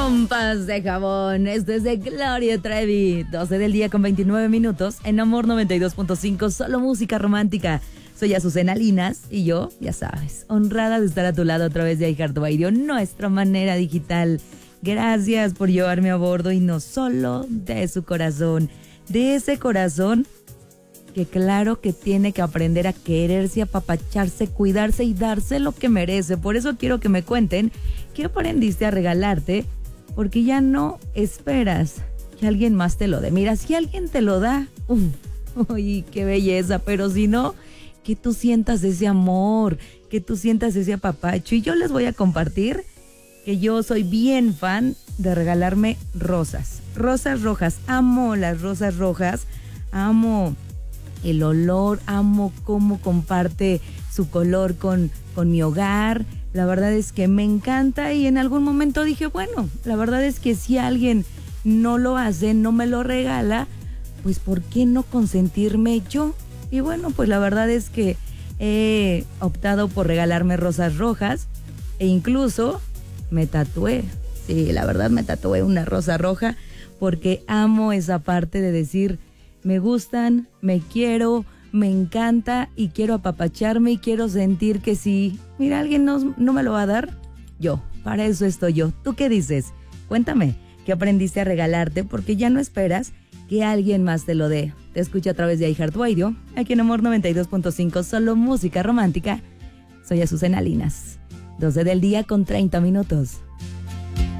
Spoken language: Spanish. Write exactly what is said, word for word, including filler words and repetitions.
Pompas de jabón. Esto es de Gloria Trevi. doce del día con veintinueve minutos. En Amor noventa y dos punto cinco. Solo música romántica. Soy Azucena Linas y yo, ya sabes, honrada de estar a tu lado a través de iHeartRadio, nuestra manera digital. Gracias por llevarme a bordo y no solo de su corazón. De ese corazón que claro que tiene que aprender a quererse, apapacharse, cuidarse y darse lo que merece. Por eso quiero que me cuenten qué aprendiste a regalarte, porque ya no esperas que alguien más te lo dé. Mira, si alguien te lo da, uf, uy, qué belleza, pero si no, que tú sientas ese amor, que tú sientas ese apapacho. Y yo les voy a compartir que yo soy bien fan de regalarme rosas, rosas rojas. Amo las rosas rojas, amo el olor, amo cómo comparte su color con, con mi hogar. La verdad es que me encanta y en algún momento dije, bueno, la verdad es que si alguien no lo hace, no me lo regala, pues ¿por qué no consentirme yo? Y bueno, pues la verdad es que he optado por regalarme rosas rojas e incluso me tatué. Sí, la verdad me tatué una rosa roja porque amo esa parte de decir, me gustan, me quiero, me encanta y quiero apapacharme y quiero sentir que si, mira, alguien no, no me lo va a dar, yo, para eso estoy yo. ¿Tú qué dices? Cuéntame, ¿qué aprendiste a regalarte? Porque ya no esperas que alguien más te lo dé. Te escucho a través de iHeartRadio, aquí en Amor noventa y dos punto cinco, solo música romántica. Soy Azucena Linas. doce del día con treinta minutos.